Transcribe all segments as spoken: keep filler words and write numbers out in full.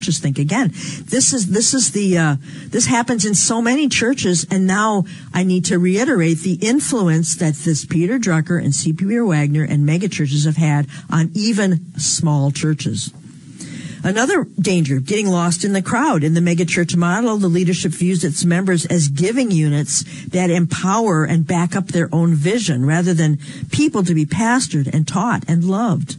Just think again. This is this is the uh, this happens in so many churches, and now I need to reiterate the influence that this Peter Drucker and C P Wagner and mega churches have had on even small churches. Another danger, getting lost in the crowd. In the megachurch model, the leadership views its members as giving units that empower and back up their own vision, rather than people to be pastored and taught and loved.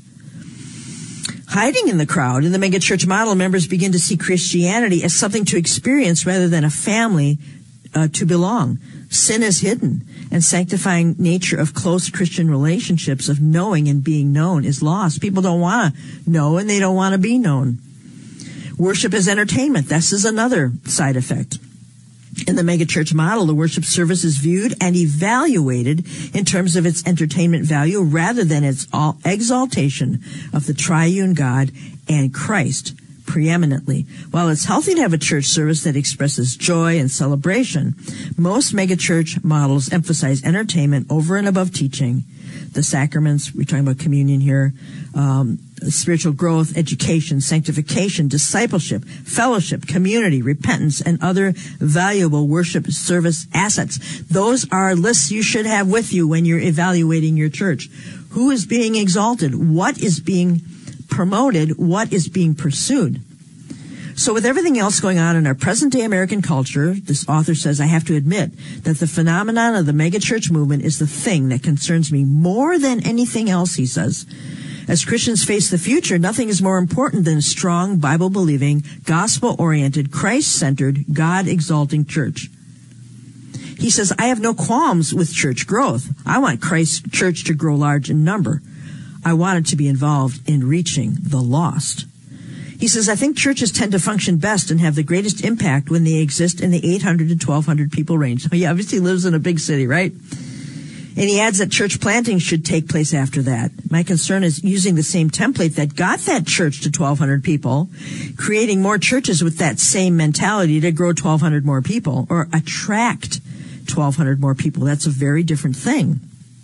Hiding in the crowd, in the megachurch model, members begin to see Christianity as something to experience rather than a family uh, to belong. Sin is hidden, and sanctifying nature of close Christian relationships, of knowing and being known, is lost. People don't want to know, and they don't want to be known. Worship is entertainment. This is another side effect. In the megachurch model, the worship service is viewed and evaluated in terms of its entertainment value rather than its all exaltation of the triune God and Christ preeminently. While it's healthy to have a church service that expresses joy and celebration, most megachurch models emphasize entertainment over and above teaching, the sacraments, we're talking about communion here, um, spiritual growth, education, sanctification, discipleship, fellowship, community, repentance, and other valuable worship service assets. Those are lists you should have with you when you're evaluating your church. Who is being exalted? What is being promoted? What is being pursued? So with everything else going on in our present-day American culture, this author says, I have to admit that the phenomenon of the megachurch movement is the thing that concerns me more than anything else, he says. As Christians face the future, nothing is more important than a strong, Bible-believing, gospel-oriented, Christ-centered, God-exalting church. He says, I have no qualms with church growth. I want Christ's church to grow large in number. I want it to be involved in reaching the lost. He says, I think churches tend to function best and have the greatest impact when they exist in the eight hundred to twelve hundred people range. So he obviously lives in a big city, right? And he adds that church planting should take place after that. My concern is using the same template that got that church to twelve hundred people, creating more churches with that same mentality to grow twelve hundred more people or attract twelve hundred more people. That's a very different thing.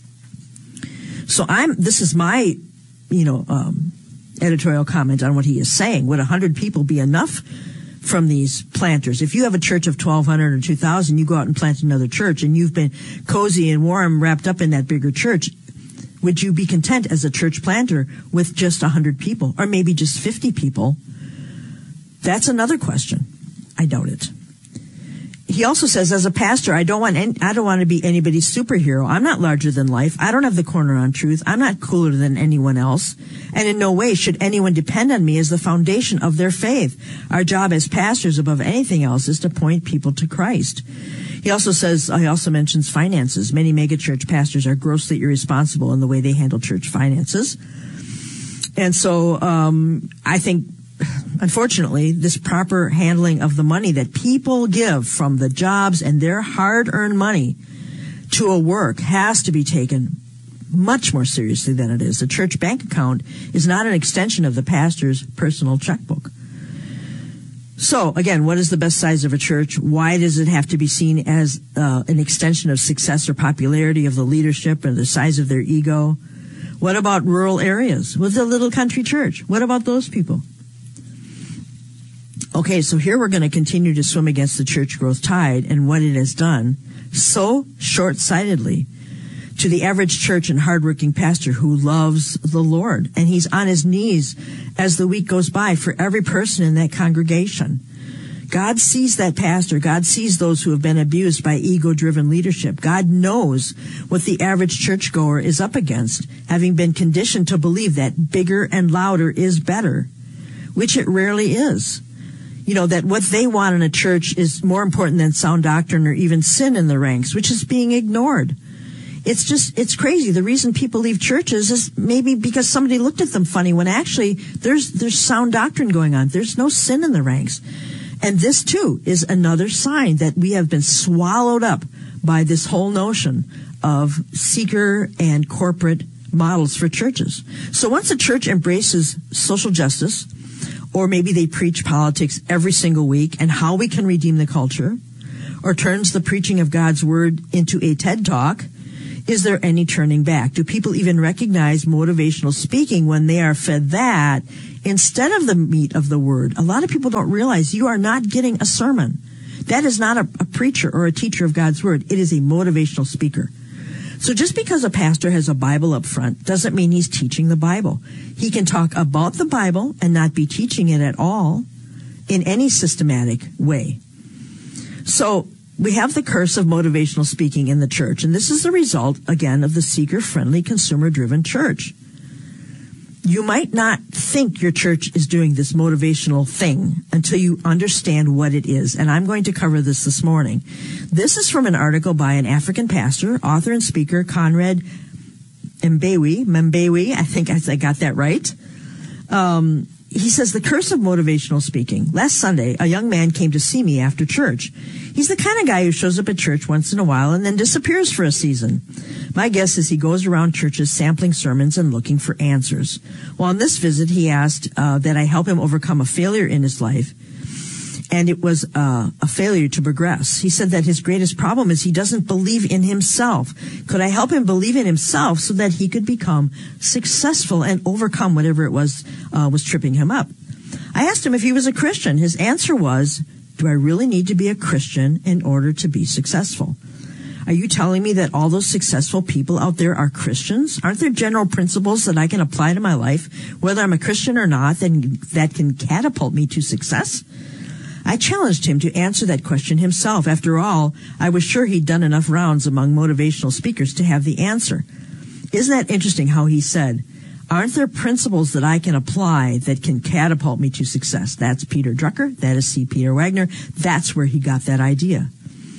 So I'm, this is my, you know, um, editorial comment on what he is saying. Would one hundred people be enough from these planters? If you have a church of twelve hundred or two thousand, you go out and plant another church, and you've been cozy and warm wrapped up in that bigger church, would you be content as a church planter with just one hundred people or maybe just fifty people? That's another question. I doubt it. He also says, as a pastor, I don't want any, I don't want to be anybody's superhero. I'm not larger than life. I don't have the corner on truth. I'm not cooler than anyone else. And in no way should anyone depend on me as the foundation of their faith. Our job as pastors, above anything else, is to point people to Christ. He also says, he also mentions finances. Many megachurch pastors are grossly irresponsible in the way they handle church finances. And so um, I think, unfortunately, this proper handling of the money that people give from the jobs and their hard-earned money to a work has to be taken much more seriously than it is. The church bank account is not an extension of the pastor's personal checkbook. So, again, what is the best size of a church? Why does it have to be seen as uh, an extension of success or popularity of the leadership or the size of their ego? What about rural areas with a little country church? What about those people? Okay, so here we're going to continue to swim against the church growth tide and what it has done so short-sightedly to the average church and hardworking pastor who loves the Lord. And he's on his knees as the week goes by for every person in that congregation. God sees that pastor. God sees those who have been abused by ego-driven leadership. God knows what the average churchgoer is up against, having been conditioned to believe that bigger and louder is better, which it rarely is. You know, that what they want in a church is more important than sound doctrine or even sin in the ranks, which is being ignored. It's just, it's crazy. The reason people leave churches is maybe because somebody looked at them funny when actually there's, there's sound doctrine going on. There's no sin in the ranks. And this too is another sign that we have been swallowed up by this whole notion of seeker and corporate models for churches. So once a church embraces social justice, or maybe they preach politics every single week and how we can redeem the culture, or turns the preaching of God's word into a TED Talk, Is there any turning back? Do people even recognize motivational speaking when they are fed that instead of the meat of the word? A lot of people don't realize you are not getting a sermon. That is not a, a preacher or a teacher of God's word. It is a motivational speaker. So just because a pastor has a Bible up front doesn't mean he's teaching the Bible. He can talk about the Bible and not be teaching it at all in any systematic way. So we have the curse of motivational speaking in the church, and this is the result, again, of the seeker-friendly, consumer-driven church. You might not think your church is doing this motivational thing until you understand what it is, and I'm going to cover this this morning. This is from an article by an African pastor, author, and speaker, Conrad Mbewe, Mbewe, I think I got that right. Um, he says, the curse of motivational speaking. Last Sunday, a young man came to see me after church. He's the kind of guy who shows up at church once in a while and then disappears for a season. My guess is he goes around churches sampling sermons and looking for answers. Well, on this visit, he asked uh, that I help him overcome a failure in his life, and it was uh, a failure to progress. He said that his greatest problem is he doesn't believe in himself. Could I help him believe in himself so that he could become successful and overcome whatever it was uh, was tripping him up? I asked him if he was a Christian. His answer was, do I really need to be a Christian in order to be successful? Are you telling me that all those successful people out there are Christians? Aren't there general principles that I can apply to my life, whether I'm a Christian or not, then that can catapult me to success? I challenged him to answer that question himself. After all, I was sure he'd done enough rounds among motivational speakers to have the answer. Isn't that interesting how he said, aren't there principles that I can apply that can catapult me to success? That's Peter Drucker. That is C. Peter Wagner. That's where he got that idea.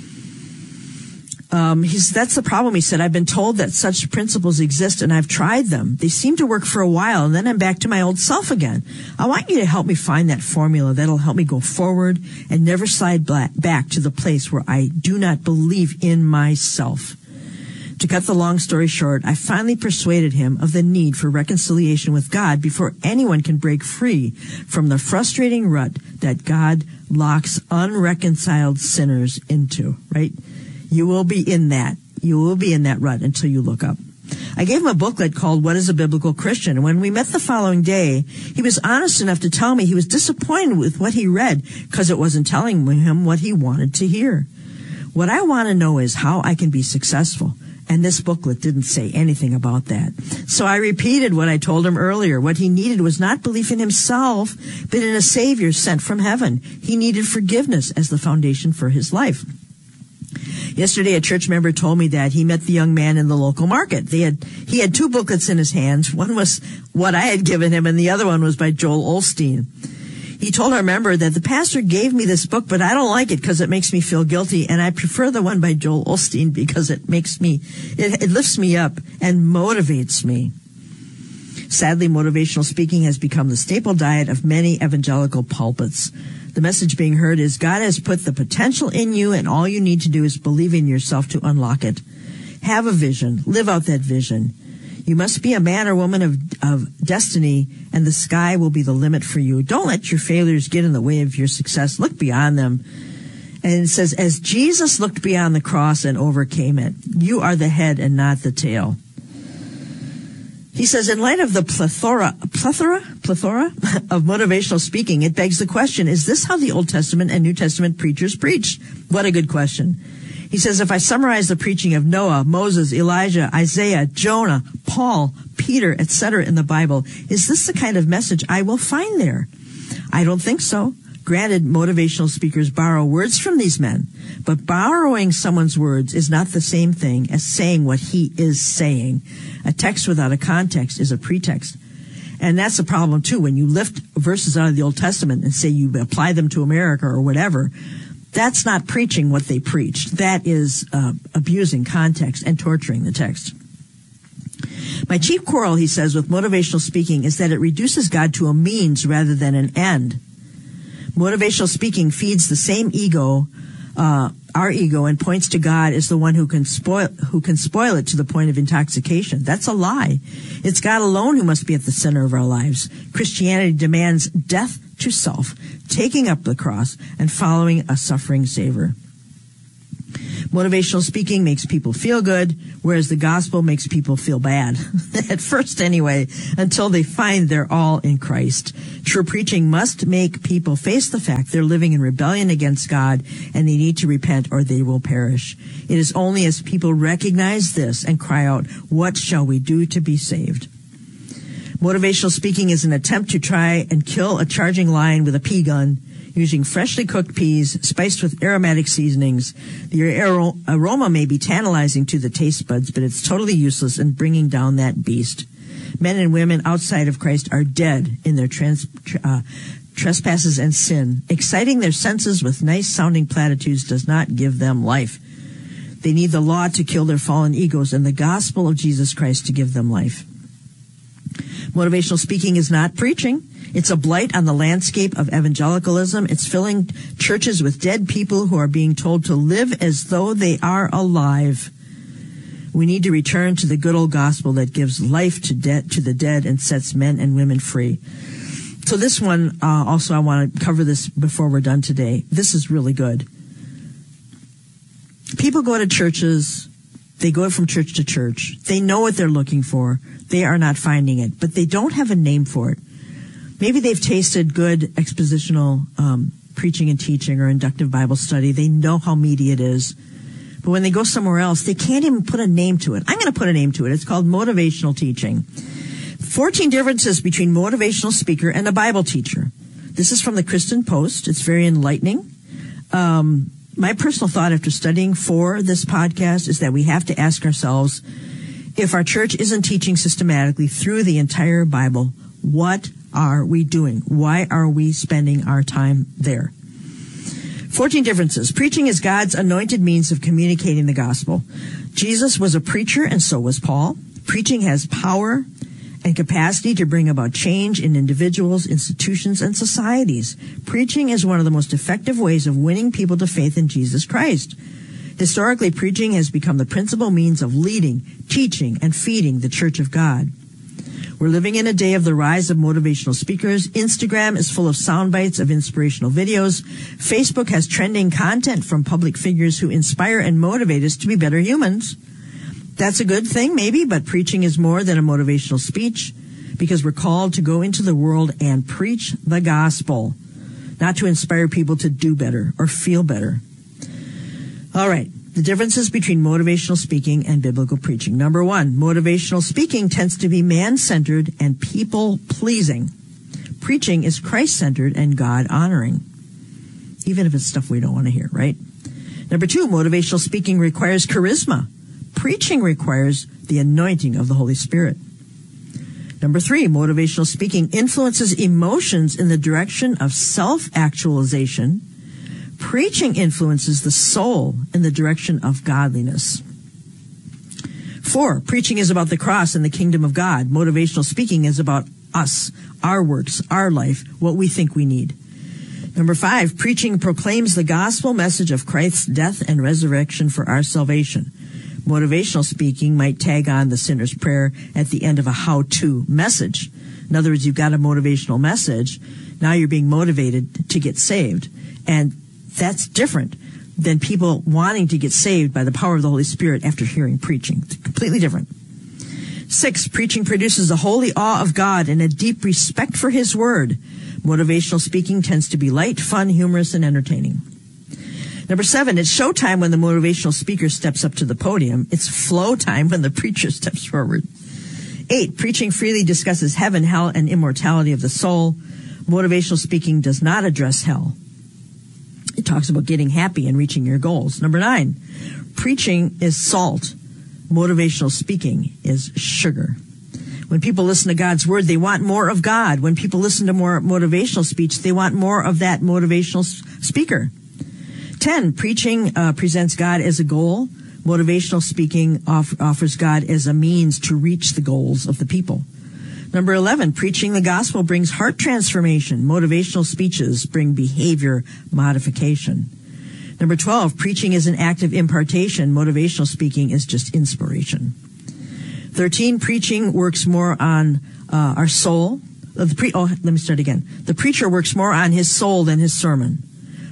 Um, he's, that's the problem. He said, I've been told that such principles exist and I've tried them. They seem to work for a while and then I'm back to my old self again. I want you to help me find that formula that'll help me go forward and never slide back to the place where I do not believe in myself. To cut the long story short, I finally persuaded him of the need for reconciliation with God before anyone can break free from the frustrating rut that God locks unreconciled sinners into, right? You will be in that. You will be in that rut until you look up. I gave him a booklet called What is a Biblical Christian? And when we met the following day, he was honest enough to tell me he was disappointed with what he read because it wasn't telling him what he wanted to hear. What I want to know is how I can be successful. And this booklet didn't say anything about that. So I repeated what I told him earlier. What he needed was not belief in himself, but in a Savior sent from heaven. He needed forgiveness as the foundation for his life. Yesterday, a church member told me that he met the young man in the local market. They had, he had two booklets in his hands. One was what I had given him, and the other one was by Joel Osteen. He told our member that the pastor gave me this book, but I don't like it because it makes me feel guilty, and I prefer the one by Joel Osteen because it makes me, it, it lifts me up and motivates me. Sadly, motivational speaking has become the staple diet of many evangelical pulpits. The message being heard is God has put the potential in you, and all you need to do is believe in yourself to unlock it. Have a vision. Live out that vision. You must be a man or woman of, of destiny, and the sky will be the limit for you. Don't let your failures get in the way of your success. Look beyond them. And it says, as Jesus looked beyond the cross and overcame it, you are the head and not the tail. He says, in light of the plethora, plethora, plethora of motivational speaking, it begs the question, is this how the Old Testament and New Testament preachers preached? What a good question. He says, if I summarize the preaching of Noah, Moses, Elijah, Isaiah, Jonah, Paul, Peter, et cetera in the Bible, is this the kind of message I will find there? I don't think so. Granted, motivational speakers borrow words from these men, but borrowing someone's words is not the same thing as saying what he is saying. A text without a context is a pretext. And that's the problem, too. When you lift verses out of the Old Testament and say you apply them to America or whatever, that's not preaching what they preached. That is uh, abusing context and torturing the text. My chief quarrel, he says, with motivational speaking is that it reduces God to a means rather than an end. Motivational speaking feeds the same ego, uh, our ego, and points to God as the one who can spoil, who can spoil it to the point of intoxication. That's a lie. It's God alone who must be at the center of our lives. Christianity demands death to self, taking up the cross, and following a suffering Savior. Motivational speaking makes people feel good, whereas the gospel makes people feel bad. At first anyway, until they find they're all in Christ. True preaching must make people face the fact they're living in rebellion against God and they need to repent or they will perish. It is only as people recognize this and cry out, "What shall we do to be saved?" Motivational speaking is an attempt to try and kill a charging lion with a pea gun, using freshly cooked peas spiced with aromatic seasonings. The aroma may be tantalizing to the taste buds, but it's totally useless in bringing down that beast. Men and women outside of Christ are dead in their trans, uh, trespasses and sin. Exciting their senses with nice-sounding platitudes does not give them life. They need the law to kill their fallen egos and the gospel of Jesus Christ to give them life. Motivational speaking is not preaching. It's a blight on the landscape of evangelicalism. It's filling churches with dead people who are being told to live as though they are alive. We need to return to the good old gospel that gives life to, de- to the dead and sets men and women free. So this one, uh, also I want to cover this before we're done today. This is really good. People go to churches. They go from church to church. They know what they're looking for. They are not finding it, but they don't have a name for it. Maybe they've tasted good expositional um, preaching and teaching or inductive Bible study. They know how meaty it is. But when they go somewhere else, they can't even put a name to it. I'm going to put a name to it. It's called motivational teaching. fourteen differences between motivational speaker and a Bible teacher. This is from the Christian Post. It's very enlightening. Um, my personal thought after studying for this podcast is that we have to ask ourselves, if our church isn't teaching systematically through the entire Bible, what are we doing? Why are we spending our time there? fourteen differences. Preaching is God's anointed means of communicating the gospel. Jesus was a preacher, and so was Paul. Preaching has power and capacity to bring about change in individuals, institutions, and societies. Preaching is one of the most effective ways of winning people to faith in Jesus Christ. Historically, preaching has become the principal means of leading, teaching, and feeding the Church of God. We're living in a day of the rise of motivational speakers. Instagram is full of sound bites of inspirational videos. Facebook has trending content from public figures who inspire and motivate us to be better humans. That's a good thing, maybe, but preaching is more than a motivational speech because we're called to go into the world and preach the gospel, not to inspire people to do better or feel better. All right. The differences between motivational speaking and biblical preaching. Number one, motivational speaking tends to be man-centered and people-pleasing. Preaching is Christ-centered and God-honoring, even if it's stuff we don't want to hear, right? Number two, motivational speaking requires charisma. Preaching requires the anointing of the Holy Spirit. Number three, motivational speaking influences emotions in the direction of self-actualization. Preaching influences the soul in the direction of godliness. Four, preaching is about the cross and the kingdom of God. Motivational speaking is about us, our works, our life, what we think we need. Number five, preaching proclaims the gospel message of Christ's death and resurrection for our salvation. Motivational speaking might tag on the sinner's prayer at the end of a how-to message. In other words, you've got a motivational message. Now you're being motivated to get saved. And that's different than people wanting to get saved by the power of the Holy Spirit after hearing preaching. It's completely different. Six, preaching produces a holy awe of God and a deep respect for His Word. Motivational speaking tends to be light, fun, humorous, and entertaining. Number seven, it's showtime when the motivational speaker steps up to the podium. It's flow time when the preacher steps forward. Eight, preaching freely discusses heaven, hell, and immortality of the soul. Motivational speaking does not address hell. It talks about getting happy and reaching your goals. Number nine, preaching is salt. Motivational speaking is sugar. When people listen to God's word, they want more of God. When people listen to more motivational speech, they want more of that motivational speaker. Ten, preaching uh, presents God as a goal. Motivational speaking off- offers God as a means to reach the goals of the people. Number eleven, preaching the gospel brings heart transformation. Motivational speeches bring behavior modification. Number twelve, preaching is an act of impartation. Motivational speaking is just inspiration. thirteen, preaching works more on uh, our soul. Uh, the pre- oh, let me start again. The preacher works more on his soul than his sermon.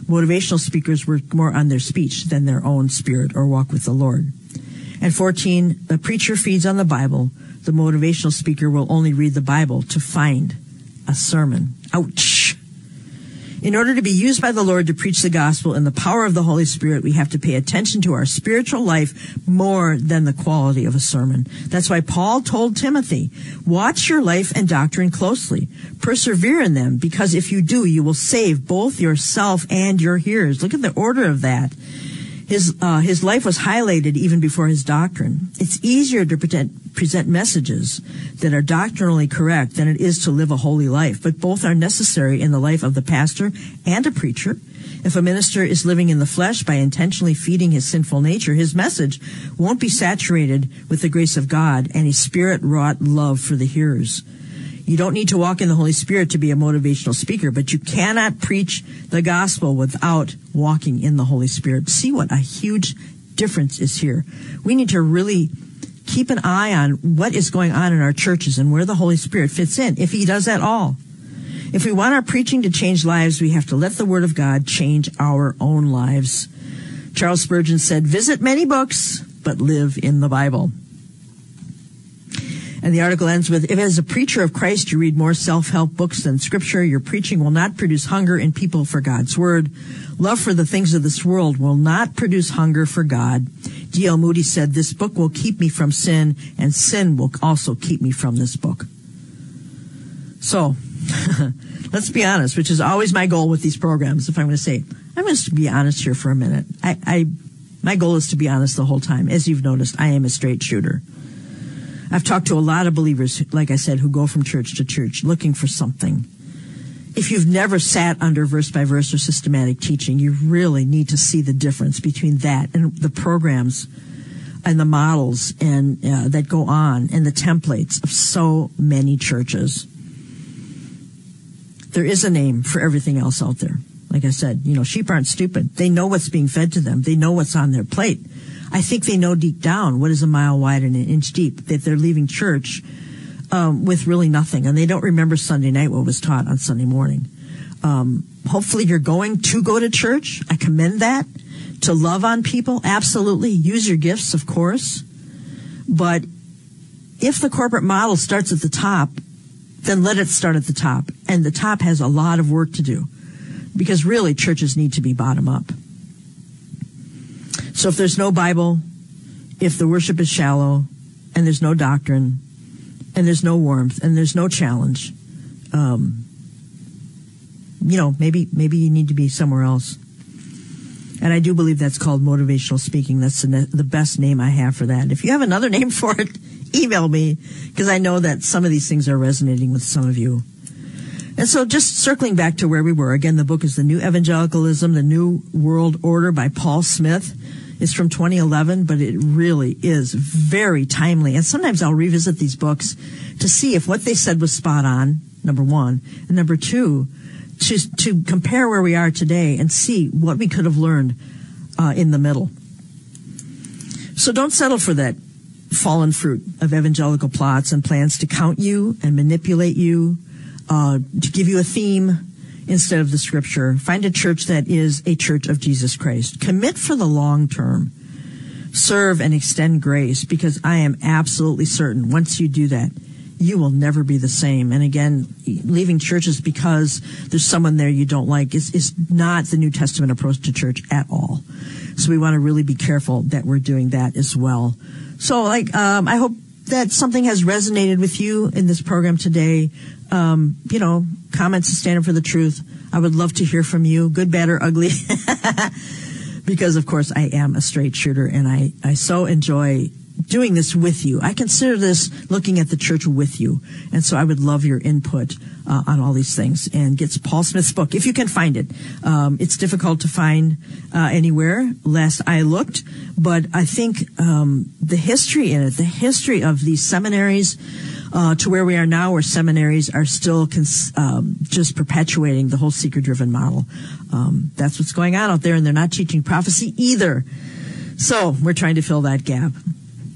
Motivational speakers work more on their speech than their own spirit or walk with the Lord. And fourteen, the preacher feeds on the Bible. The motivational speaker will only read the Bible to find a sermon. Ouch. In order to be used by the Lord to preach the gospel in the power of the Holy Spirit, we have to pay attention to our spiritual life more than the quality of a sermon. That's why Paul told Timothy, watch your life and doctrine closely. Persevere in them, because if you do, you will save both yourself and your hearers. Look at the order of that. His uh, his life was highlighted even before his doctrine. It's easier to present, present messages that are doctrinally correct than it is to live a holy life, but both are necessary in the life of the pastor and a preacher. If a minister is living in the flesh by intentionally feeding his sinful nature, his message won't be saturated with the grace of God and a spirit-wrought love for the hearers. You don't need to walk in the Holy Spirit to be a motivational speaker, but you cannot preach the gospel without walking in the Holy Spirit. See what a huge difference is here. We need to really keep an eye on what is going on in our churches and where the Holy Spirit fits in, if he does at all. If we want our preaching to change lives, we have to let the Word of God change our own lives. Charles Spurgeon said, visit many books, but live in the Bible. And the article ends with, if as a preacher of Christ you read more self-help books than Scripture, your preaching will not produce hunger in people for God's Word. Love for the things of this world will not produce hunger for God. D L Moody said, this book will keep me from sin, and sin will also keep me from this book. So, let's be honest, which is always my goal with these programs. If I'm going to say, I'm going to be honest here for a minute. I, I, my goal is to be honest the whole time. As you've noticed, I am a straight shooter. I've talked to a lot of believers, like I said, who go from church to church looking for something. If you've never sat under verse by verse or systematic teaching, you really need to see the difference between that and the programs and the models and uh, that go on and the templates of so many churches. There is a name for everything else out there. Like I said, you know, sheep aren't stupid. They know what's being fed to them. They know what's on their plate. I think they know deep down what is a mile wide and an inch deep, that they're leaving church um, with really nothing, and they don't remember Sunday night what was taught on Sunday morning. Um, hopefully you're going to go to church. I commend that. To love on people, absolutely. Use your gifts, of course. But if the corporate model starts at the top, then let it start at the top. And the top has a lot of work to do, because really churches need to be bottom up. So if there's no Bible, if the worship is shallow, and there's no doctrine, and there's no warmth, and there's no challenge, um, you know, maybe maybe you need to be somewhere else. And I do believe that's called motivational speaking. That's the, the best name I have for that. If you have another name for it, email me, because I know that some of these things are resonating with some of you. And so just circling back to where we were, again, the book is The New Evangelicalism, The New World Order by Paul Smith. It's from twenty eleven, but it really is very timely. And sometimes I'll revisit these books to see if what they said was spot on, number one. And number two, to, to compare where we are today and see what we could have learned uh, in the middle. So don't settle for that fallen fruit of evangelical plots and plans to count you and manipulate you, uh, to give you a theme instead of the Scripture. Find a church that is a church of Jesus Christ. Commit for the long term. Serve and extend grace, because I am absolutely certain once you do that, you will never be the same. And again, leaving churches because there's someone there you don't like is, is not the New Testament approach to church at all. So we want to really be careful that we're doing that as well. So like, um, I hope that something has resonated with you in this program today. Um, you know, comments to stand up for the truth. I would love to hear from you, good, bad, or ugly, because of course I am a straight shooter, and I, I so enjoy doing this with you. I consider this looking at the church with you. And so I would love your input uh, on all these things. And get Paul Smith's book, if you can find it. Um, it's difficult to find uh, anywhere, last I looked. But I think um, the history in it, the history of these seminaries, Uh, to where we are now, where seminaries are still cons- um, just perpetuating the whole seeker-driven model. Um, that's what's going on out there, and they're not teaching prophecy either. So we're trying to fill that gap.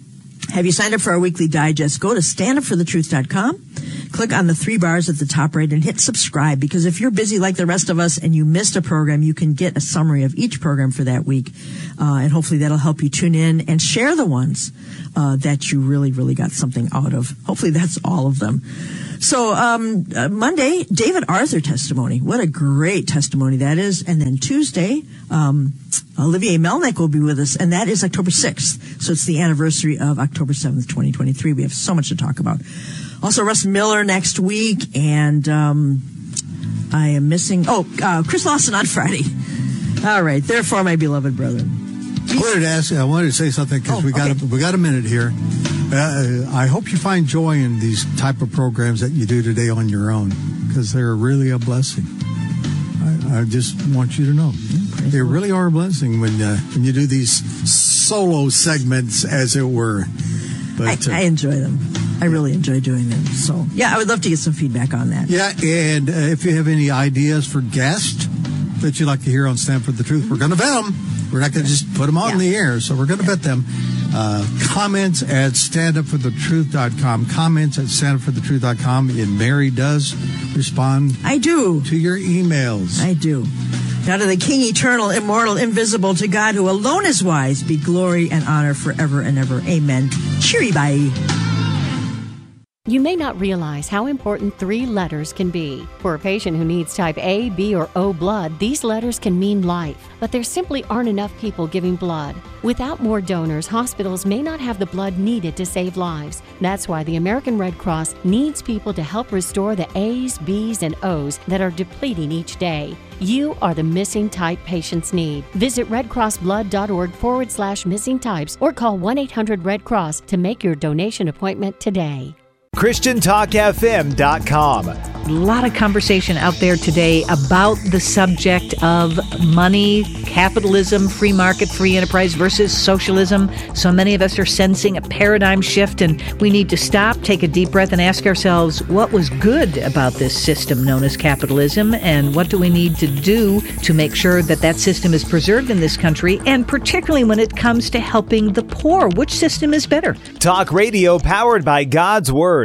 Have you signed up for our weekly digest? Go to stand up for the truth dot com. Click on the three bars at the top right and hit subscribe, because if you're busy like the rest of us and you missed a program, you can get a summary of each program for that week. Uh, and hopefully that'll help you tune in and share the ones uh, that you really, really got something out of. Hopefully that's all of them. So um, uh, Monday, David Arthur testimony. What a great testimony that is. And then Tuesday, um, Olivier Melnick will be with us, and that is October sixth. So it's the anniversary of October seventh, twenty twenty-three. We have so much to talk about. Also, Russ Miller next week, and um, I am missing, oh, uh, Chris Lawson on Friday. All right, therefore, my beloved brethren. I wanted to ask, I wanted to say something, because oh, we got okay. a, we got a minute here. Uh, I hope you find joy in these type of programs that you do today on your own, because they're really a blessing. I, I just want you to know. Yeah, they really are a blessing when uh, when you do these solo segments, as it were. But, I, uh, I enjoy them. I really enjoy doing them. So, yeah, I would love to get some feedback on that. Yeah, and uh, if you have any ideas for guests that you'd like to hear on Stand for the Truth, we're going to vet them. We're not going to just put them on yeah. the air, so we're going to yeah. vet them. Uh, comments at stand up for the truth dot com. Comments at stand up for the truth dot com. And Mary does respond. I do. To your emails. I do. Now to the King, eternal, immortal, invisible, to God who alone is wise, be glory and honor forever and ever. Amen. Cheery bye. You may not realize how important three letters can be. For a patient who needs type A, B, or O blood, these letters can mean life, but there simply aren't enough people giving blood. Without more donors, hospitals may not have the blood needed to save lives. That's why the American Red Cross needs people to help restore the A's, B's, and O's that are depleting each day. You are the missing type patients need. Visit redcrossblood.org forward slash missing types or call one eight hundred red cross to make your donation appointment today. Christian Talk F M dot com. A lot of conversation out there today about the subject of money, capitalism, free market, free enterprise versus socialism. So many of us are sensing a paradigm shift, and we need to stop, take a deep breath, and ask ourselves, what was good about this system known as capitalism, and what do we need to do to make sure that that system is preserved in this country, and particularly when it comes to helping the poor, which system is better? Talk radio powered by God's Word.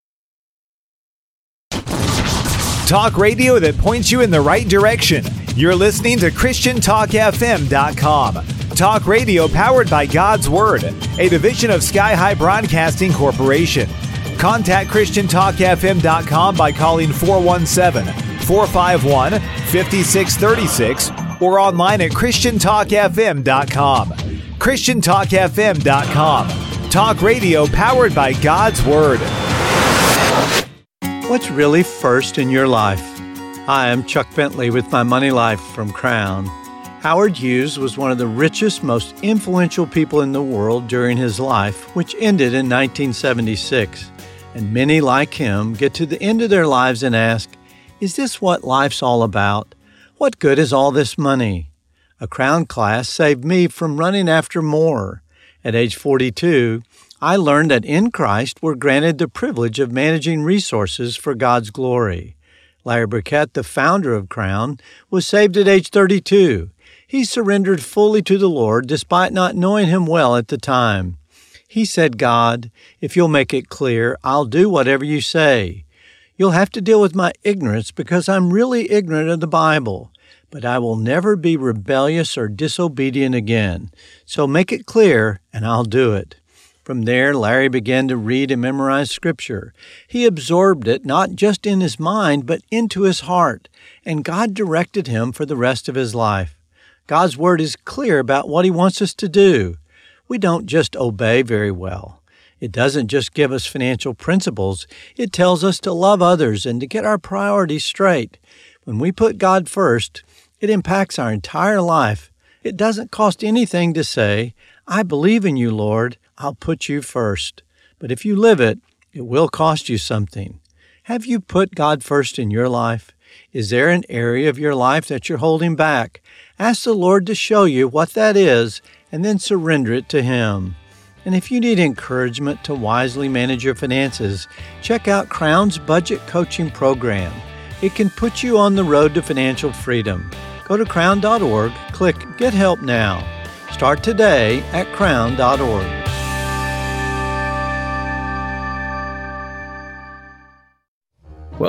Talk radio that points you in the right direction. You're listening to Christian Talk F M dot com. Talk radio powered by God's Word, a division of Sky High Broadcasting Corporation. Contact Christian Talk F M dot com by calling four one seven, four five one, five six three six or online at Christian Talk F M dot com. Christian Talk F M dot com. Talk radio powered by God's Word. What's really first in your life? Hi, I'm Chuck Bentley with My Money Life from Crown. Howard Hughes was one of the richest, most influential people in the world during his life, which ended in nineteen seventy-six. And many like him get to the end of their lives and ask, is this what life's all about? What good is all this money? A Crown class saved me from running after more. At age forty-two, I learned that in Christ we're granted the privilege of managing resources for God's glory. Larry Burkett, the founder of Crown, was saved at age thirty-two. He surrendered fully to the Lord despite not knowing Him well at the time. He said, God, if you'll make it clear, I'll do whatever you say. You'll have to deal with my ignorance because I'm really ignorant of the Bible, but I will never be rebellious or disobedient again. So make it clear and I'll do it. From there, Larry began to read and memorize Scripture. He absorbed it not just in his mind, but into his heart, and God directed him for the rest of his life. God's Word is clear about what He wants us to do. We don't just obey very well. It doesn't just give us financial principles. It tells us to love others and to get our priorities straight. When we put God first, it impacts our entire life. It doesn't cost anything to say, I believe in you, Lord. I'll put you first. But if you live it, it will cost you something. Have you put God first in your life? Is there an area of your life that you're holding back? Ask the Lord to show you what that is and then surrender it to Him. And if you need encouragement to wisely manage your finances, check out Crown's Budget Coaching Program. It can put you on the road to financial freedom. Go to crown dot org, click Get Help Now. Start today at crown dot org.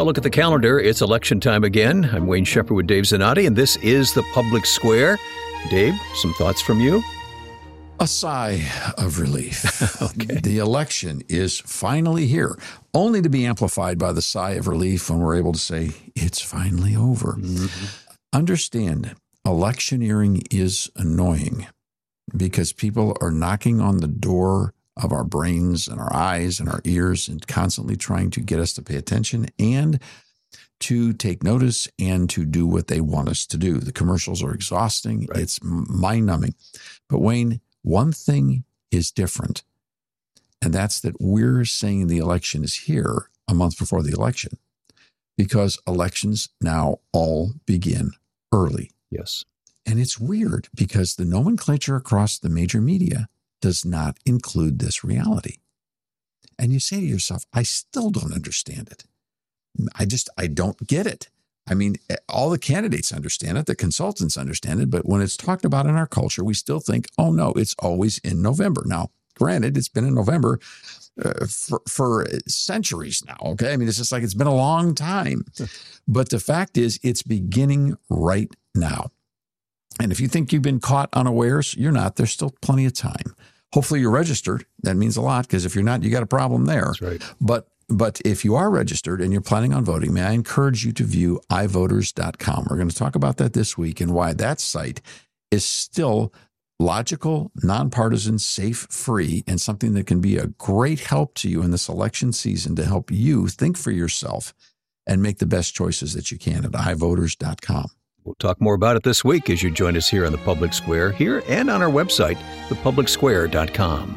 Well, look at the calendar. It's election time again. I'm Wayne Shepherd with Dave Zanotti, and this is The Public Square. Dave, some thoughts from you? A sigh of relief. Okay. The election is finally here, only to be amplified by the sigh of relief when we're able to say, it's finally over. Mm-hmm. Understand, electioneering is annoying because people are knocking on the door of our brains and our eyes and our ears and constantly trying to get us to pay attention and to take notice and to do what they want us to do. The commercials are exhausting. Right. It's mind-numbing. But Wayne, one thing is different, and that's that we're saying the election is here a month before the election because elections now all begin early. Yes. And it's weird because the nomenclature across the major media does not include this reality. And you say to yourself, I still don't understand it. I just, I don't get it. I mean, all the candidates understand it, the consultants understand it, but when it's talked about in our culture, we still think, oh no, it's always in November. Now, granted, it's been in November uh, for, for centuries now, okay? I mean, it's just like it's been a long time. But the fact is, it's beginning right now. And if you think you've been caught unawares, you're not. There's still plenty of time. Hopefully you're registered. That means a lot, because if you're not, you got a problem there. That's right. But But if you are registered and you're planning on voting, may I encourage you to view i voters dot com. We're going to talk about that this week and why that site is still logical, nonpartisan, safe, free, and something that can be a great help to you in this election season to help you think for yourself and make the best choices that you can at i voters dot com. We'll talk more about it this week as you join us here on The Public Square, here and on our website, the public square dot com.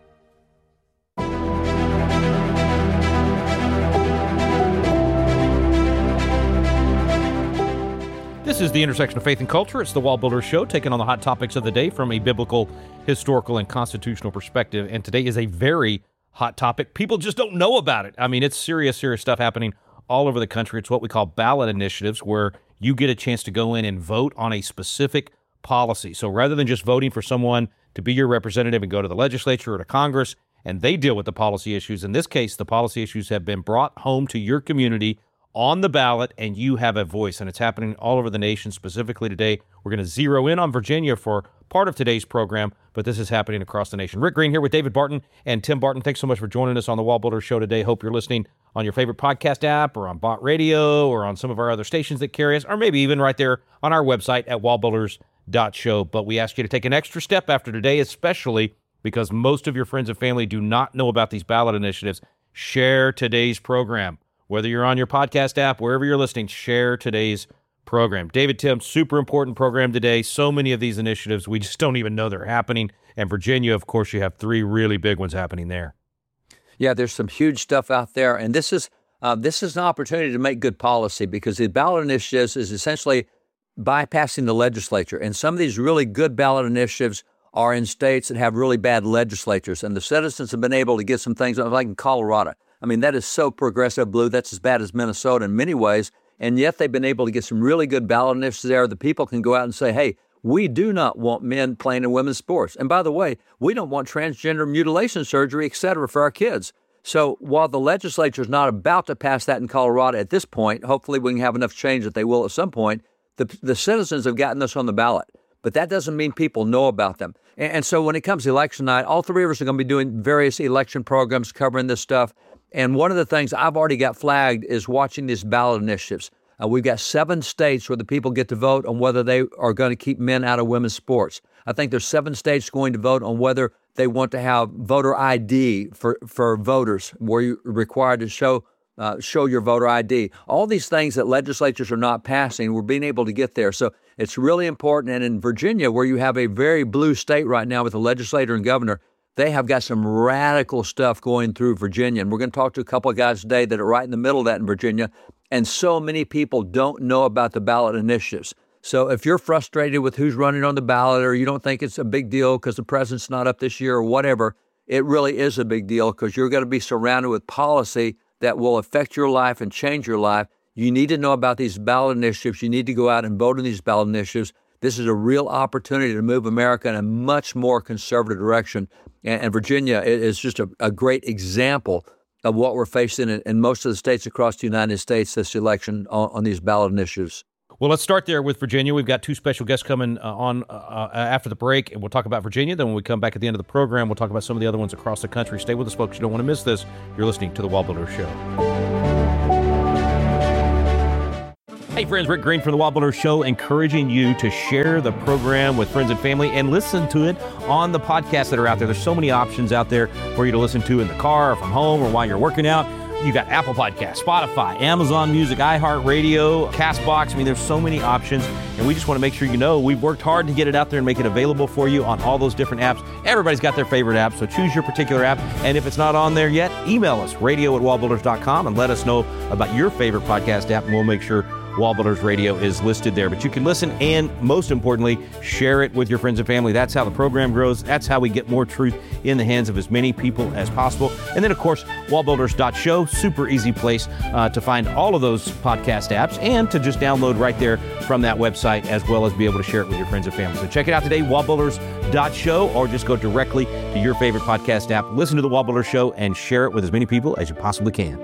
This is the intersection of faith and culture. It's the Wall Builder Show, taking on the hot topics of the day from a biblical, historical, and constitutional perspective. And today is a very hot topic. People just don't know about it. I mean, it's serious, serious stuff happening all over the country. It's what we call ballot initiatives, where you get a chance to go in and vote on a specific policy. So rather than just voting for someone to be your representative and go to the legislature or to Congress, and they deal with the policy issues, in this case, the policy issues have been brought home to your community on the ballot, and you have a voice, and it's happening all over the nation. Specifically today, we're going to zero in on Virginia for part of today's program, but this is happening across the nation. Rick Green here with David Barton and Tim Barton. Thanks so much for joining us on the Wall Builder Show today. Hope you're listening on your favorite podcast app or on Bot Radio or on some of our other stations that carry us, or maybe even right there on our website at wall builders dot show. But we ask you to take an extra step after today, especially because most of your friends and family do not know about these ballot initiatives. Share today's program. Whether you're on your podcast app, wherever you're listening, share today's program. David, Tim, super important program today. So many of these initiatives, we just don't even know they're happening. And Virginia, of course, you have three really big ones happening there. Yeah, there's some huge stuff out there. And this is uh, this is an opportunity to make good policy, because the ballot initiatives is essentially bypassing the legislature. And some of these really good ballot initiatives are in states that have really bad legislatures. And the citizens have been able to get some things, like in Colorado. I mean, that is so progressive blue. That's as bad as Minnesota in many ways. And yet they've been able to get some really good ballot initiatives there. The people can go out and say, hey, we do not want men playing in women's sports. And by the way, we don't want transgender mutilation surgery, et cetera, for our kids. So while the legislature is not about to pass that in Colorado at this point, hopefully we can have enough change that they will at some point, the, the citizens have gotten this on the ballot. But that doesn't mean people know about them. And, and so when it comes to election night, all three of us are going to be doing various election programs covering this stuff. And one of the things I've already got flagged is watching these ballot initiatives. Uh, we've got seven states where the people get to vote on whether they are going to keep men out of women's sports. I think there's seven states going to vote on whether they want to have voter I D for, for voters, where you're required to show uh, show your voter I D. All these things that legislatures are not passing, we're being able to get there. So it's really important. And in Virginia, where you have a very blue state right now with a legislator and governor, they have got some radical stuff going through Virginia. And we're going to talk to a couple of guys today that are right in the middle of that in Virginia. And so many people don't know about the ballot initiatives. So if you're frustrated with who's running on the ballot, or you don't think it's a big deal because the president's not up this year or whatever, it really is a big deal, because you're going to be surrounded with policy that will affect your life and change your life. You need to know about these ballot initiatives. You need to go out and vote on these ballot initiatives. This is a real opportunity to move America in a much more conservative direction. And, and Virginia is just a, a great example of what we're facing in, in most of the states across the United States this election on, on these ballot initiatives. Well, let's start there with Virginia. We've got two special guests coming uh, on uh, after the break, and we'll talk about Virginia. Then when we come back at the end of the program, we'll talk about some of the other ones across the country. Stay with us, folks. You don't want to miss this. You're listening to The Wall Builder Show. Hey, friends, Rick Green from The Wall Builder Show, encouraging you to share the program with friends and family and listen to it on the podcasts that are out there. There's so many options out there for you to listen to in the car or from home or while you're working out. You got Apple Podcasts, Spotify, Amazon Music, iHeartRadio, CastBox. I mean, there's so many options, and we just want to make sure you know we've worked hard to get it out there and make it available for you on all those different apps. Everybody's got their favorite app, so choose your particular app. And if it's not on there yet, email us, radio at wall builders dot com, and let us know about your favorite podcast app, and we'll make sure Wall Builders Radio is listed there. But you can listen and, most importantly, share it with your friends and family. That's how the program grows. That's how we get more truth in the hands of as many people as possible. And then, of course, wall builders dot show, super easy place uh, to find all of those podcast apps and to just download right there from that website, as well as be able to share it with your friends and family. So check it out today, wall builders dot show, or just go directly to your favorite podcast app, listen to The Wall Builder Show, and share it with as many people as you possibly can.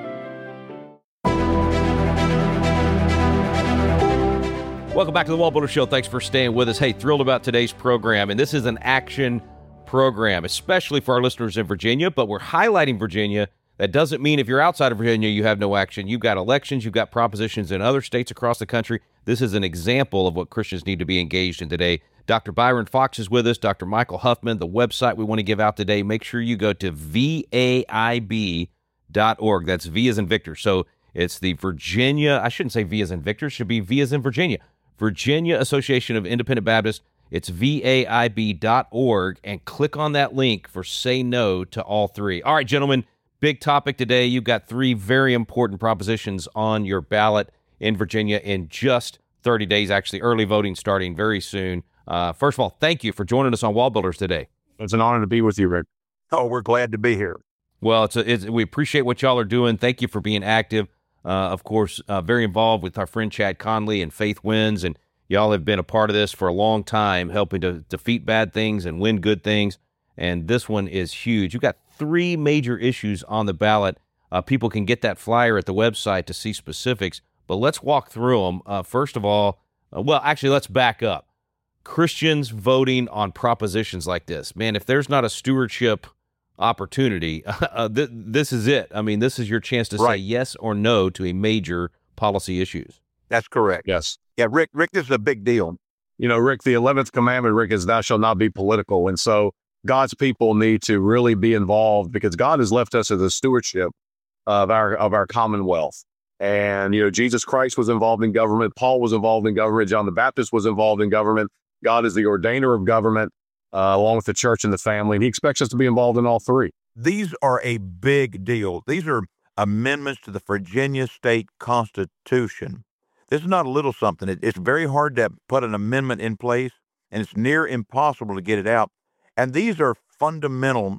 Welcome back to The Wall Builder Show. Thanks for staying with us. Hey, thrilled about today's program. And this is an action program, especially for our listeners in Virginia, but we're highlighting Virginia. That doesn't mean if you're outside of Virginia, you have no action. You've got elections, you've got propositions in other states across the country. This is an example of what Christians need to be engaged in today. Doctor Byron Fox is with us, Doctor Michael Huffman. The website we want to give out today, make sure you go to V A I B dot org. That's V as in Victor. So it's the Virginia, I shouldn't say V as in Victor, it should be V as in Virginia. Virginia Association of Independent Baptists. It's V A I B dot org, and click on that link for Say No to All Three. All right, gentlemen, big topic today. You've got three very important propositions on your ballot in Virginia in just thirty days, actually early voting starting very soon. Uh, first of all, thank you for joining us on Wall Builders today. It's an honor to be with you, Rick. Oh, we're glad to be here. Well, it's, a, it's we appreciate what y'all are doing. Thank you for being active. Uh, of course, uh, very involved with our friend Chad Conley and Faith Wins, and y'all have been a part of this for a long time, helping to defeat bad things and win good things, and this one is huge. You've got three major issues on the ballot. Uh, people can get that flyer at the website to see specifics, but let's walk through them. Uh, first of all, uh, well, actually, let's back up. Christians voting on propositions like this. Man, if there's not a stewardship opportunity, uh, th- this is it. I mean, this is your chance to right. say yes or no to a major policy issues. That's correct. Yes. Yeah, Rick, Rick, this is a big deal. You know, Rick, the eleventh commandment, Rick, is thou shalt not be political. And so God's people need to really be involved because God has left us as a stewardship of our of our commonwealth. And, you know, Jesus Christ was involved in government. Paul was involved in government. John the Baptist was involved in government. God is the ordainer of government, uh, along with the church and the family. And he expects us to be involved in all three. These are a big deal. These are amendments to the Virginia State Constitution. This is not a little something. It, it's very hard to put an amendment in place, and it's near impossible to get it out. And these are fundamental,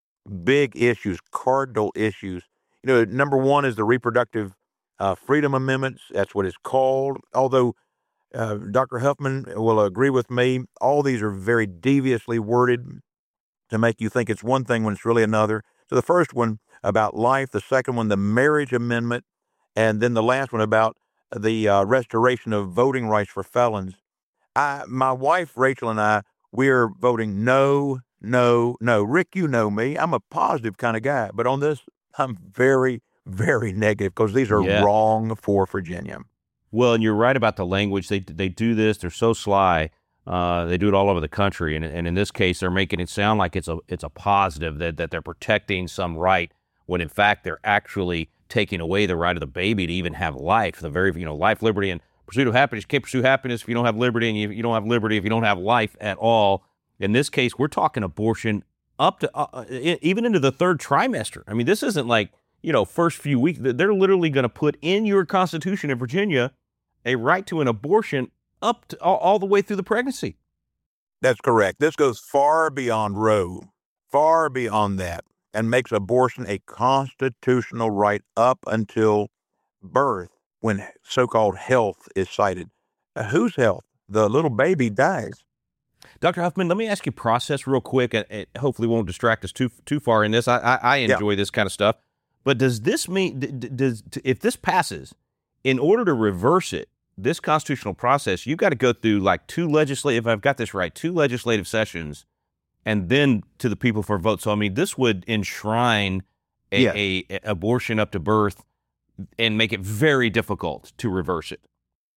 big issues, cardinal issues. You know, number one is the Reproductive uh, Freedom Amendments. That's what it's called. Although uh, Doctor Huffman will agree with me, all these are very deviously worded to make you think it's one thing when it's really another. So the first one about life, the second one, the Marriage Amendment, and then the last one about the uh, restoration of voting rights for felons. I, my wife, Rachel, and I, we're voting no, no, no. Rick, you know me. I'm a positive kind of guy. But on this, I'm very, very negative because these are yeah. wrong for Virginia. Well, and you're right about the language. They they do this. They're so sly. Uh, they do it all over the country. And, and in this case, they're making it sound like it's a it's a positive, that, that they're protecting some right, when in fact they're actually taking away the right of the baby to even have life. The very, you know, life, liberty, and pursuit of happiness. You can't pursue happiness if you don't have liberty, and you, you don't have liberty if you don't have life at all. In this case, we're talking abortion up to, uh, even into the third trimester. I mean, this isn't like, you know, first few weeks. They're literally going to put in your Constitution in Virginia a right to an abortion up to all, all the way through the pregnancy. That's correct. This goes far beyond Roe, far beyond that, and makes abortion a constitutional right up until birth, when so-called health is cited. Uh, whose health? The little baby dies. Doctor Huffman, let me ask you process real quick. It, it hopefully won't distract us too too far in this. I, I, I enjoy yeah. this kind of stuff. But does this mean, does if this passes, in order to reverse it, this constitutional process, you've got to go through like two legislative, if I've got this right, two legislative sessions, and then to the people for a vote. So, I mean, this would enshrine a, Yes. a, a abortion up to birth and make it very difficult to reverse it.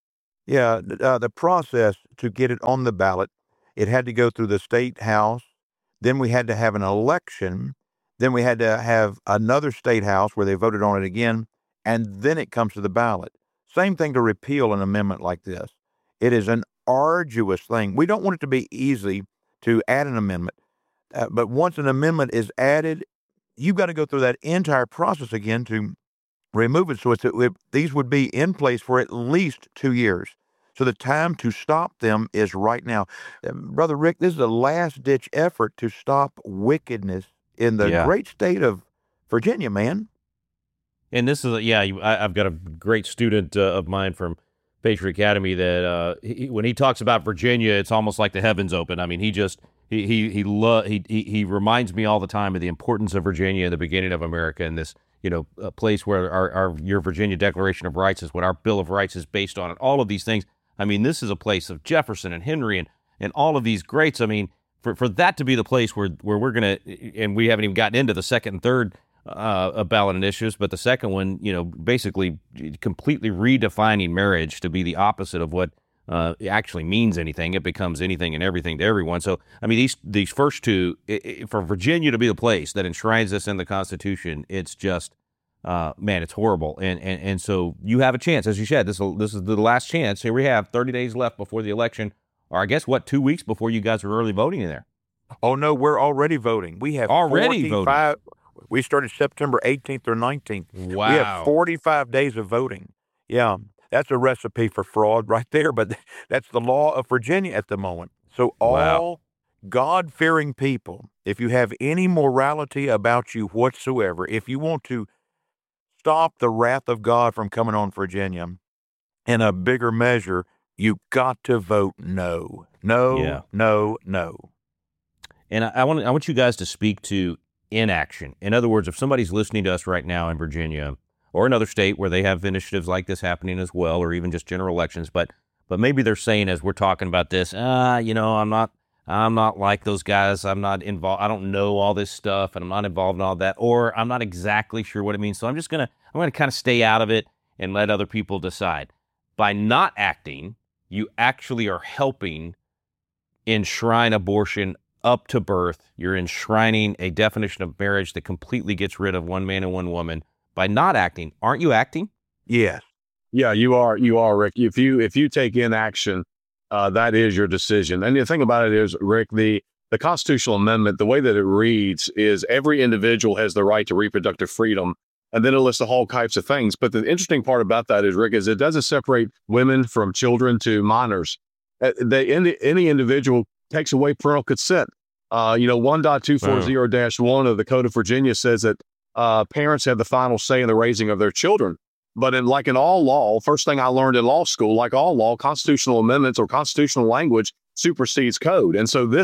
Yeah, th- uh, the process to get it on the ballot, it had to go through the state house. Then we had to have an election. Then we had to have another state house where they voted on it again. And then it comes to the ballot. Same thing to repeal an amendment like this. It is an arduous thing. We don't want it to be easy to add an amendment. Uh, but once an amendment is added, you've got to go through that entire process again to remove it. So it's, it, these would be in place for at least two years. So the time to stop them is right now. Uh, Brother Rick, this is a last-ditch effort to stop wickedness in the Yeah. great state of Virginia, man. And this is, a, yeah, you, I, I've got a great student uh, of mine from Patriot Academy that uh, he, when he talks about Virginia, it's almost like the heavens open. I mean, he just, he he he, lo- he he he reminds me all the time of the importance of Virginia in the beginning of America, and this, you know, a place where our, our your Virginia Declaration of Rights is what our Bill of Rights is based on, and all of these things. I mean, this is a place of Jefferson and Henry and, and all of these greats. I mean, for, for that to be the place where, where we're going to, and we haven't even gotten into the second and third uh, ballot initiatives, but the second one, you know, basically completely redefining marriage to be the opposite of what uh, actually means anything. It becomes anything and everything to everyone. So, I mean, these these first two, it, it, for Virginia to be the place that enshrines this in the Constitution, it's just, Uh, man, it's horrible. And, and and so you have a chance, as you said, this this is the last chance. Here we have thirty days left before the election, or I guess, what, two weeks before you guys are early voting in there? Oh, no, we're already voting. We have Already forty-five We started September eighteenth or nineteenth. Wow. We have forty-five days of voting. Yeah, that's a recipe for fraud right there, but that's the law of Virginia at the moment. So all Wow. God-fearing people, if you have any morality about you whatsoever, if you want to stop the wrath of God from coming on Virginia in a bigger measure, you got to vote no. No, Yeah. no, no. And I, I want I want you guys to speak to inaction. In other words, if somebody's listening to us right now in Virginia or another state where they have initiatives like this happening as well, or even just general elections, but but maybe they're saying, as we're talking about this, ah, you know, I'm not I'm not like those guys. I'm not involved. I don't know all this stuff, and I'm not involved in all that, or I'm not exactly sure what it means. So I'm just gonna I'm gonna kind of stay out of it and let other people decide. By not acting, you actually are helping enshrine abortion up to birth. You're enshrining a definition of marriage that completely gets rid of one man and one woman. By not acting, aren't you acting? Yes. Yeah, you are. You are, Rick. If you if you take inaction, uh, that is your decision. And the thing about it is, Rick, the the constitutional amendment, the way that it reads is every individual has the right to reproductive freedom, and then it lists a whole types of things. But the interesting part about that is, Rick, is it doesn't separate women from children to minors. Uh, they, any, any individual takes away parental consent. Uh, you know, one point two four zero dash one of the Code of Virginia says that uh, parents have the final say in the raising of their children. But in like in all law, first thing I learned in law school, like all law, constitutional amendments or constitutional language supersedes code. And so this